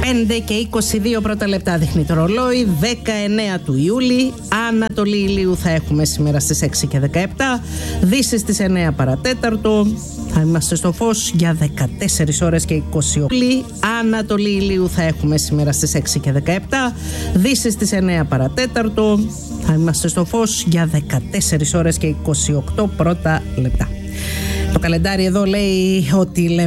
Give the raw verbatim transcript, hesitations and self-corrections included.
πέντε και είκοσι δύο πρώτα λεπτά δείχνει το ρολόι, δεκαεννέα του Ιούλη. Ανατολή ηλίου θα έχουμε σήμερα στις έξι και δεκαεπτά, Δύση στις εννέα παρατέταρτο. Θα είμαστε στο φως για δεκατέσσερις ώρες και είκοσι οκτώ. Ανατολή ηλίου θα έχουμε σήμερα στις έξι και δεκαεπτά, Δύση στις εννέα παρατέταρτο. Θα είμαστε στο φως για δεκατέσσερις ώρες και είκοσι οκτώ πρώτα λεπτά. Το καλεντάρι εδώ λέει ότι λέμε